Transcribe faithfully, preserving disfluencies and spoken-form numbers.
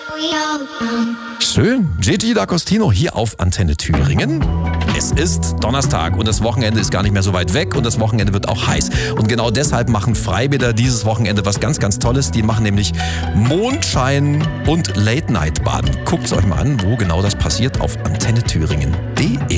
Schön. Gigi D'Agostino hier auf Antenne Thüringen. Es ist Donnerstag und das Wochenende ist gar nicht mehr so weit weg und das Wochenende wird auch heiß. Und genau deshalb machen Freibäder dieses Wochenende was ganz, ganz Tolles. Die machen nämlich Mondschein und Late-Night-Baden. Guckt es euch mal an, wo genau das passiert auf antenne thüringen punkt de.